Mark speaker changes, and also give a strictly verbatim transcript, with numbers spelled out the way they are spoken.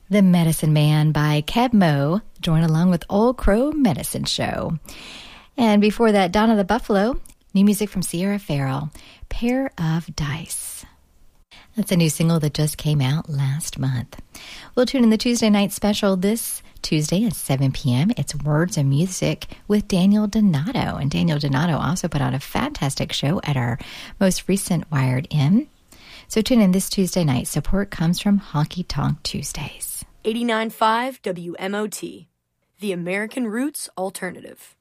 Speaker 1: The Medicine Man by Keb Mo, join along with Old Crow Medicine Show. And before that, Donna the Buffalo, new music from Sierra Farrell, Pair of Dice. That's a new single that just came out last month. We'll tune in the Tuesday night special this Tuesday at seven p.m. It's Words and Music with Daniel Donato. And Daniel Donato also put on a fantastic show at our most recent Wired In. So tune in this Tuesday night. Support comes from Honky Tonk Tuesdays.
Speaker 2: eighty-nine point five W M O T, the American Roots Alternative.